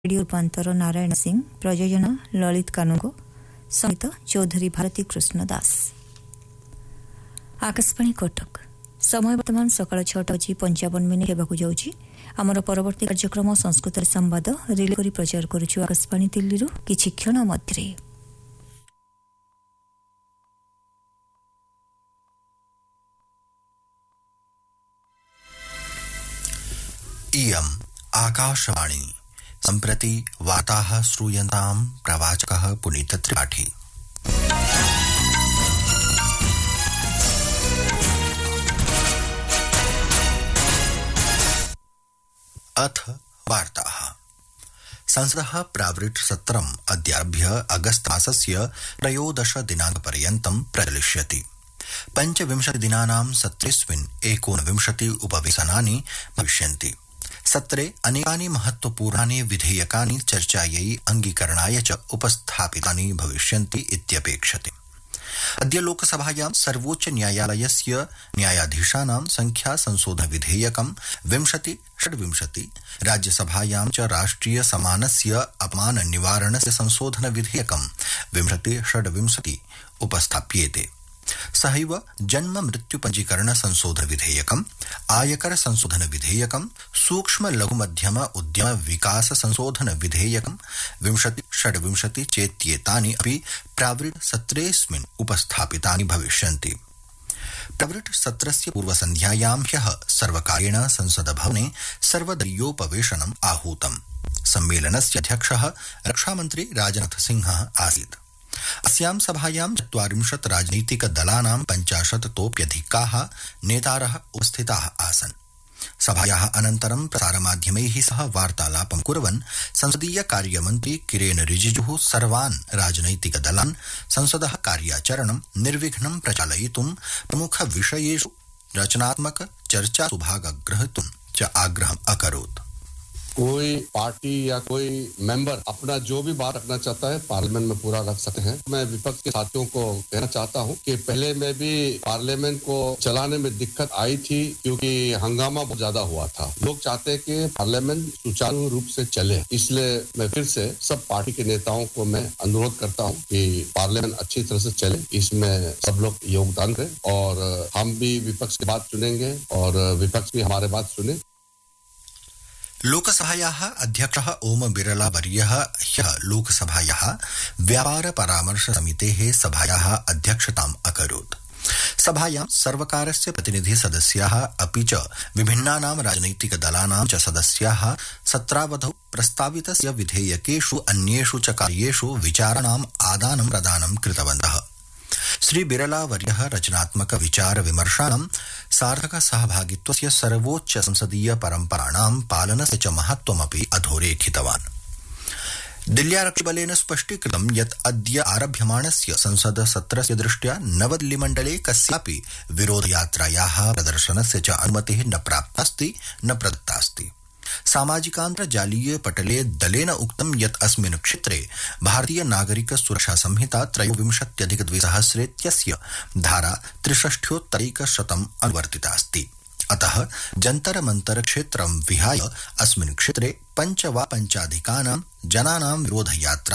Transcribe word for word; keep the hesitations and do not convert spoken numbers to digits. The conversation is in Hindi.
ରେଡିଓ ରୂପାନ୍ତର ନାରାୟଣ ସିଂ, ପ୍ରଯୋଜନା ଲଳିତ କାନୁନଗୋ, ସଙ୍ଗୀତ ଚୌଧୁରୀ ଭାରତୀ କୃଷ୍ଣ ଦାସ। ଆକାଶବାଣୀ କଟକ। ସମୟ ବର୍ତ୍ତମାନ ସକାଳ ଛଅଟା ବାଜି ପଞ୍ଚାବନ ମିନିଟ୍ ହେବାକୁ ଯାଉଛି। ଆମର ପରବର୍ତ୍ତୀ କାର୍ଯ୍ୟକ୍ରମ ସଂସ୍କୃତରେ ସମ୍ବାଦ ରିଲେ କରି ପ୍ରଚାର କରୁଛୁ ଆକାଶବାଣୀ ଦିଲ୍ଲୀରୁ କିଛି କ୍ଷଣ ମଧ୍ୟରେ। इयम् आकाशवाणी। सम्प्रति वार्ताः श्रूयन्ताम् प्रवाचकः पुनीत त्रिपाठी। अथ वार्ताः। संसदः प्रावृट् सत्रम् अद्यारभ्य अगस्त मासस्य त्रयोदश दिनाङ्कपर्यन्तं प्रचलिष्यति। पञ्चविंशति दिनानां सत्रेऽस्मिन् एकोनविंशति उपवेशनानि भविष्यन्ति। सत्रे अनेकानि महत्वपूर्णानि विधेयकानि चर्चायै अङ्गीकरणाय च उपस्थापितानि भविष्यन्ति इत्यपेक्षते। अद्य लोकसभायां सर्वोच्च न्यायालयस्य न्यायाधीशानां संख्या संशोधन विधेयकं विंशति षड्विंशति, राज्यसभायां च राष्ट्रिय समानस्य अपमान निवारणस्य संशोधन विधेयकं विंशति षड्विंशति उपस्थाप्येते। सहैव जन्म मृत्यु पंजीकरण संशोधन विधेयकम्, आयकर संशोधन विधेयकम्, सूक्ष्म लघु मध्यम उद्यम विकास संशोधन विधेयकम् विंशति षड्विंशति चेत्येतानि अपि प्रावृट् सत्रेऽस्मिन् उपस्थापितानि भविष्यन्ति। प्रावृट् सत्रस्य पूर्वसन्ध्यायां ह्यः सर्वकारेण संसदभवने सर्वदलीयोपवेशनम् आहूतम्। सम्मेलनस्य अध्यक्षः रक्षामन्त्री राजनाथ सिंहः आसीत्। अस्यां सभायां चत्वारिंशत् राजनीतिक दलानां पञ्चाशत्तोऽप्यधिकाः नेतारः उपस्थिताः आसन्। सभायाः अनन्तरं प्रसारमाध्यमैः सह वार्तालापं कुर्वन् संसदीय कार्यमन्त्री किरेन रिजिजुः सर्वान् राजनैतिक दलान् संसदः कार्याचरणं निर्विघ्नं प्रचालयितुं प्रमुखविषयेषु रचनात्मक चर्चासु भागग्रहीतुं च आग्रहम् अकरोत्। कोई पार्टी या कोई मेंबर अपना जो भी बात रखना चाहता है पार्लियामेंट में पूरा रख सकते हैं। मैं विपक्ष के साथियों को कहना चाहता हूं कि पहले में भी पार्लियामेंट को चलाने में दिक्कत आई थी क्योंकि हंगामा बहुत ज्यादा हुआ था। लोग चाहते हैं कि पार्लियामेंट सुचारू रूप से चले, इसलिए मैं फिर से सब पार्टी के नेताओं को मैं अनुरोध करता हूं कि पार्लियामेंट अच्छी तरह से चले, इसमें सब लोग योगदान करें और हम भी विपक्ष की बात सुनेंगे और विपक्ष भी हमारे बात सुने। लोकसभायाः अध्यक्षः ओम बिरला वर्यः ह्यः लोकसभायाः व्यापार परामर्श समितेः सभायाः अध्यक्षताम् अकरोत्। सभायां सर्वकारस्य प्रतिनिधि सदस्याः अपि च विभिन्नानां राजनैतिक दलानां च सदस्याः सत्रावधौ प्रस्तावितस्य विधेयकेषु अन्येषु च कार्येषु विचाराणाम् आदानं प्रदानं कृतवन्तः। श्री बिरला वर्यः रचनात्मक विचार विमर्शाणां सार्थक सहभागित्वस्य सर्वोच्च संसदीय परम्पराणां पालनस्य च महत्वमपि अधोरेखितवान्। दिल्ल्यारक्षिबलेन स्पष्टीकृतं यत् अद्य आरभ्यमाणस्य संसद सत्रस्य दृष्ट्या नवदिल्लीमण्डले कस्यापि विरोधयात्रायाः प्रदर्शनस्य च अनुमतिः न प्राप्तास्ति न प्रदत्तास्ति। सामाजिकान्तर्जालीय पटले दलेन उक्तं यत् अस्मिन् क्षेत्रे भारतीय नागरिक सुरक्षा संहिता त्रयोविंशत्यधिक द्विसहस्रेत्यस्य धारा त्रिषष्ठ्योत्तरैकशतम् अनुवर्तितास्ति। अतः जन्तर मन्तर क्षेत्रं विहाय अस्मिन् क्षेत्रे पञ्च वा पञ्चाधिकानां जनानां विरोधयात्रा